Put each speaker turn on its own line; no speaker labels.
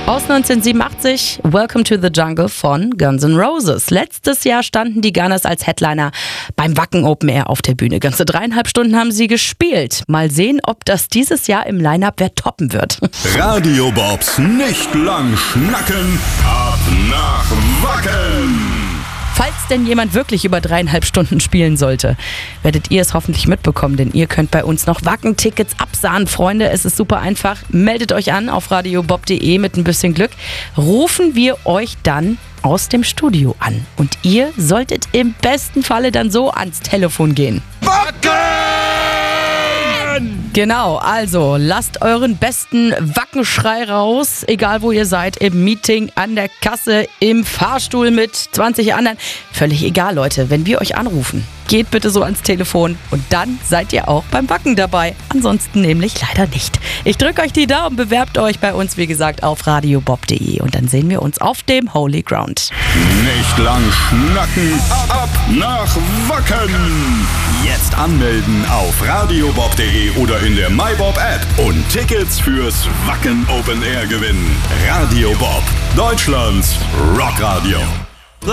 Aus 1987, Welcome to the Jungle von Guns N' Roses. Letztes Jahr standen die Gunners als Headliner beim Wacken Open Air auf der Bühne. Ganze 3,5 Stunden haben sie gespielt. Mal sehen, ob das dieses Jahr im Line-Up wer toppen wird.
Radio Bobs nicht lang schnacken, ab nach Wacken!
Falls denn jemand wirklich über 3,5 Stunden spielen sollte, werdet ihr es hoffentlich mitbekommen, denn ihr könnt bei uns noch Wacken-Tickets absahen. Freunde, es ist super einfach. Meldet euch an auf radiobob.de mit ein bisschen Glück. Rufen wir euch dann aus dem Studio an. Und ihr solltet im besten Falle dann so ans Telefon gehen.
Wacken!
Genau, also lasst euren besten Wackenschrei raus, egal wo ihr seid, im Meeting, an der Kasse, im Fahrstuhl mit 20 anderen. Völlig egal, Leute, wenn wir euch anrufen, geht bitte so ans Telefon und dann seid ihr auch beim Wacken dabei. Ansonsten nämlich leider nicht. Ich drücke euch die Daumen, bewerbt euch bei uns, wie gesagt, auf radiobob.de und dann sehen wir uns auf dem Holy Ground.
Nicht lang schnacken, ab nach Wacken! Jetzt anmelden auf radiobob.de oder in der MyBob-App und Tickets fürs Wacken Open Air gewinnen. Radio Bob, Deutschlands Rockradio.